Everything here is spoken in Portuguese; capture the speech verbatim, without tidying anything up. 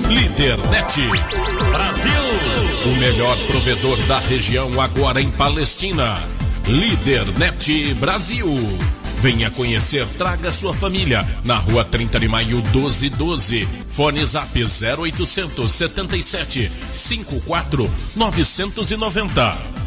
Lídernet Brasil, o melhor provedor da região agora em Palestina. Lídernet Brasil. Venha conhecer, traga sua família. Na rua trinta de maio, doze doze. Fone Zap zero oitocentos setenta e sete, cinquenta e quatro, novecentos e noventa.